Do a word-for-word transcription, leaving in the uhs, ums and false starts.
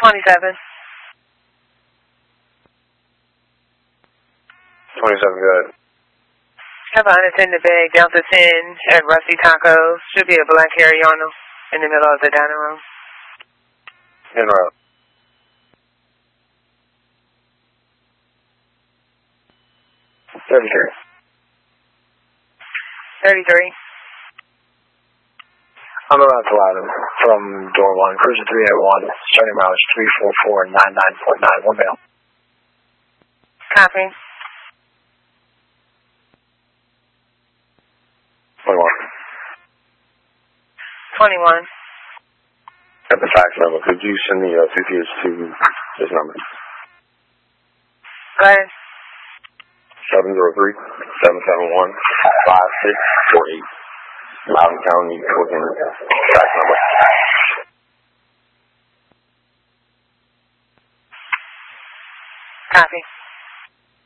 twenty-seven. twenty-seven, good. Have an unattended bag down to ten at Rusty Tacos. Should be a black carry-on in the middle of the dining room. In route. thirty-three. thirty-three. I'm about to line from door one, cruiser three eight one, starting mileage three four four nine nine point nine, one mail. Copy. twenty-one. twenty-one. Got the fax number. Could you send the uh, C P H to this number? Go ahead. seven zero three, seven seven one, five six four eight. Loudoun County booking fax number. Copy.